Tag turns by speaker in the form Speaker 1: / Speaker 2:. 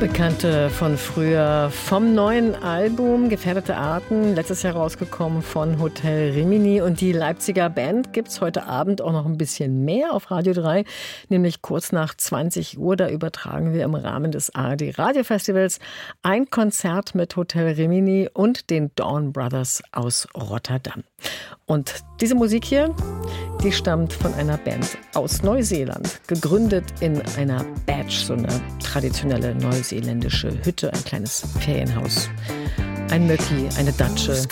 Speaker 1: Bekannte von früher vom neuen Album Gefährdete Arten, letztes Jahr rausgekommen von Hotel Rimini. Und die Leipziger Band gibt's heute Abend auch noch ein bisschen mehr auf Radio 3, nämlich kurz nach 20 Uhr. Da übertragen wir im Rahmen des ARD Radiofestivals ein Konzert mit Hotel Rimini und den Dawn Brothers aus Rotterdam. Und diese Musik hier, die stammt von einer Band aus Neuseeland, gegründet in einer Badge, so eine traditionelle neuseeländische Hütte, ein kleines Ferienhaus, ein Möcki, eine Datsche.